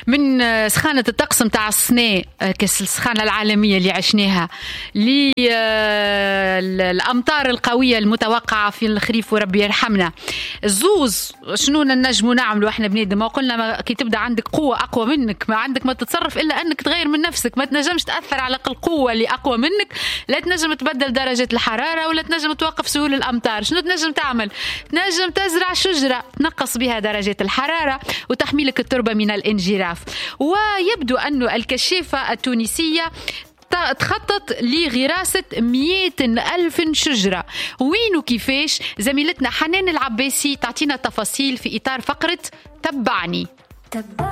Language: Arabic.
من سخانة الطقس متاع السنة، كاس السخانة العالمية اللي عشناها، للأمطار القوية المتوقعة في الخريف وربي يرحمنا. الزوز شنو نجموا نعملوا احنا بنادم؟ ما قلنا كي تبدا عندك قوة أقوى منك ما عندك ما تتصرف إلا أنك تغير من نفسك، ما تنجمش تأثر على القوة اللي أقوى منك، لا تنجم تبدل درجة الحرارة ولا تنجم توقف سهول الأمطار. شنو تنجم تعمل؟ تنجم تزرع شجرة تنقص بها درجة الحرارة وتحميلك التربة من الانجراف. ويبدو أن الكشافة التونسية تخطط لغراسة 100,000 شجرة. وين وكيفاش؟ زميلتنا حنان العباسي تعطينا التفاصيل في إطار فقرة تبعني.